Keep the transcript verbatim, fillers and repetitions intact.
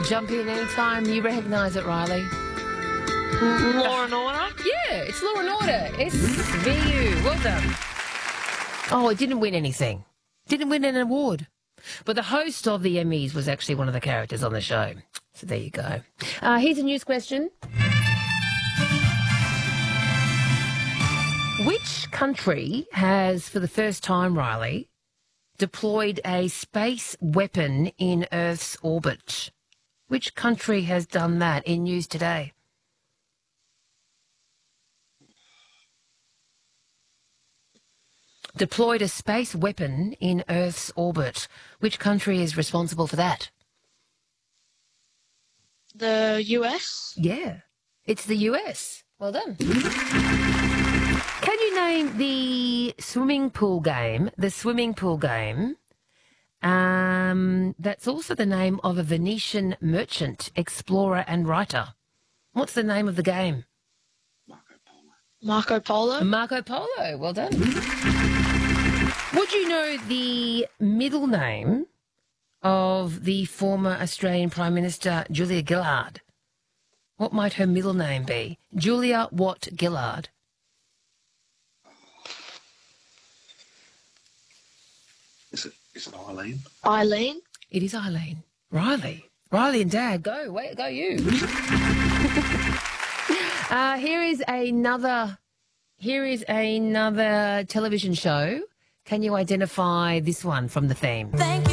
jump in anytime you recognise it, Riley. Law and Order? Yeah, it's Law and Order. S V U. Well done. Oh, it didn't win anything. Didn't win an award. But the host of the Emmys was actually one of the characters on the show. So there you go. Uh, here's a news question. Which country has, for the first time, Riley, deployed a space weapon in Earth's orbit? Which country has done that in news today? Deployed a space weapon in Earth's orbit. Which country is responsible for that? The U S? Yeah, it's the U S. Well done. Can you name the swimming pool game, the swimming pool game, um, that's also the name of a Venetian merchant, explorer and writer? What's the name of the game? Marco Polo? Marco Polo. Well done. Would you know the middle name of the former Australian Prime Minister, Julia Gillard? What might her middle name be? Julia Watt Gillard. Is it, is it Eileen? Eileen? It is Eileen. Riley. Riley and Dad, go. Wait, go you. uh, here is another, here is another television show. Can you identify this one from the theme? Thank you.